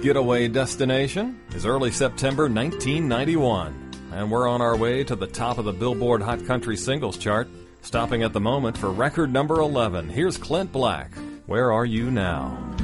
getaway destination is early September 1991, and we're on our way to the top of the Billboard Hot Country Singles Chart. Stopping at the moment for record number 11, here's Clint Black, Where Are You Now?